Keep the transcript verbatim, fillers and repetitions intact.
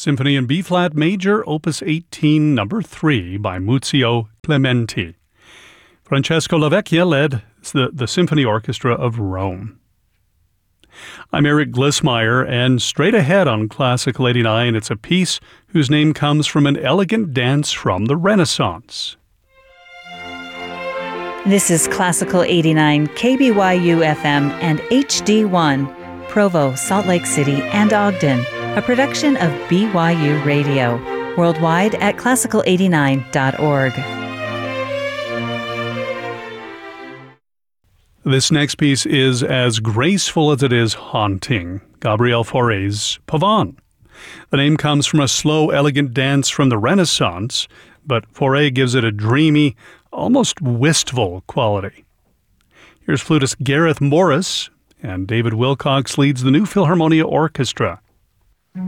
Symphony in B-flat major, opus eighteen, number three, by Muzio Clementi. Francesco Lavecchia led the, the Symphony Orchestra of Rome. I'm Eric Glissmeyer, and straight ahead on Classical eighty-nine, it's a piece whose name comes from an elegant dance from the Renaissance. This is Classical eighty-nine, K B Y U F M and H D one, Provo, Salt Lake City, and Ogden, a production of B Y U Radio, worldwide at classical eighty-nine dot org. This next piece is as graceful as it is haunting, Gabriel Fauré's Pavane. The name comes from a slow, elegant dance from the Renaissance, but Fauré gives it a dreamy, almost wistful quality. Here's flutist Gareth Morris, and David Wilcox leads the New Philharmonia Orchestra